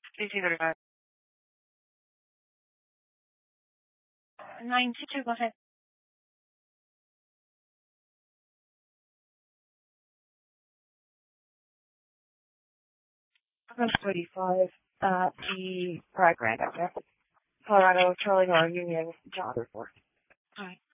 PC35. 922, go ahead. 35 at the Pride Grand out there. Colorado, Charlie Nor, Union, John. All right.